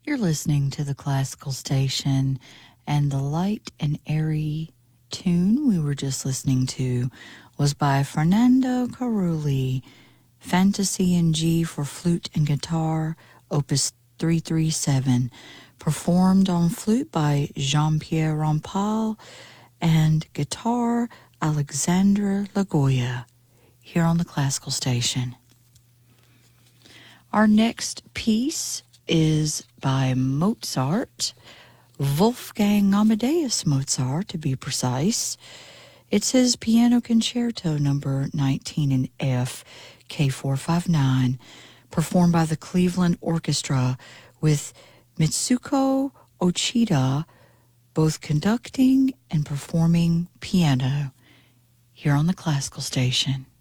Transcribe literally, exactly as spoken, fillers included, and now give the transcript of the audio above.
You're listening to the Classical Station, and the light and airy tune we were just listening to was by Fernando Carulli, Fantasy in G for Flute and Guitar, Opus three thirty-seven, performed on flute by Jean-Pierre Rampal and guitar Alexandra Lagoya, here on the Classical Station. Our next piece is by Mozart, Wolfgang Amadeus Mozart, to be precise. It's his Piano Concerto number nineteen in F, K four fifty-nine, performed by the Cleveland Orchestra with Mitsuko Ochida both conducting and performing piano, here on the Classical Station.